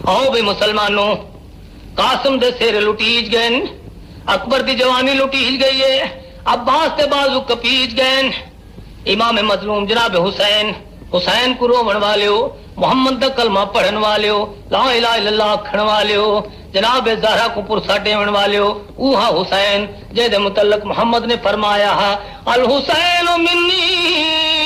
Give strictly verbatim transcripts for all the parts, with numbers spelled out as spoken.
آؤ بے مسلمانوں، قاسم دے سیر لٹیج گئے، اکبر دی جوانی لٹیج گئی ہے، عباس دے بازو کپیج گئے، امام مظلوم جناب حسین حسین کو روون والے ہو، محمد دا کلمہ پڑھن والے ہو، لا الہ الا اللہ کھڑ والے ہو، جناب زہرا کو پرسا ڈیون والے ہو، اوہا حسین جے دے متعلق محمد نے فرمایا ہے الحسین منی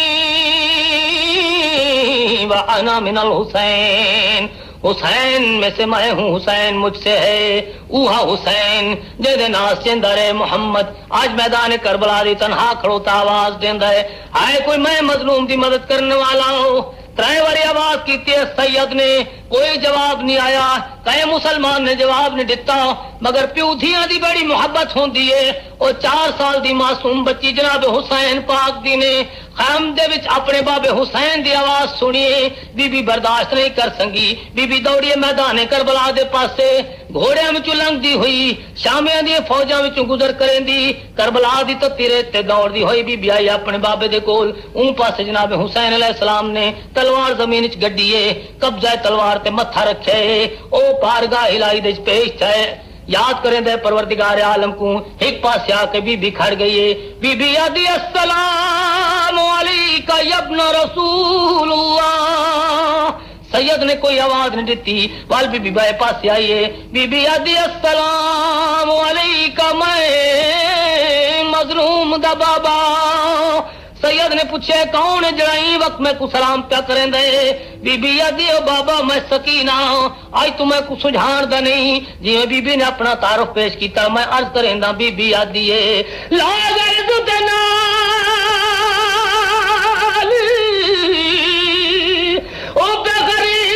وانا من الحسین، حسین میں سے میں ہوں، حسین مجھ سے ہے، اوہا حسین جے دے ناس چیندا رہے محمد آج میدان کربلا دی تنہا کھڑوتا آواز دیندا ہے، آئے کوئی میں مظلوم دی مدد کرنے والا ہوں، ترائے واری آواز کی ہے سید نے، کوئی جواب نہیں آیا، کئی مسلمان نے جواب نہیں دیتا، مگر پیو دھیاں دی بڑی محبت ہوندی ہے، اور چار سال دی معصوم بچی جناب حسین پاک دی نے خیم دے وچ اپنے بابے حسین دی آواز سنیے، بی بی برداشت نہیں کر سنگی، بی بی دوڑیے میدان کربلا دے پاسے، گھوڑیاں وچوں لنگ دی ہوئی، شامیاں دی فوجاں وچوں گزر کریں دی، کربلا دی تتی ریت تے دوڑ دی ہوئی، بی بی آئی اپنے بابے دے کول، اون پاسے جناب حسین علیہ السلام نے تلوار زمین وچ گڈی ہے، قبضہ تلوار تے متھا رکھے، او پارگاہ الہی دے پیش ہے، یاد کریں دے پروردگار عالم کو، ایک پاس آ کے بی بی کھڑ گئی ہے، بی بی آدھی السلام علیکہ یا ابن رسول اللہ، سید نے کوئی آواز نہیں دیتی، وال بی بی بائے پاس آئی ہے، بی بی آدھی السلام علیکہ میں مظلوم دا بابا، سید نے پوچھے کون جڑائی وقت میں کو سلام پیا کریں دے، بی بی آدھی او بابا میں سکینہ، آج تمہیں کو سجھان دا نہیں، جی میں بی بی نے اپنا تعارف پیش کیتا، میں عرض کریں دا بی بی آدھی ہے لا غرض دنا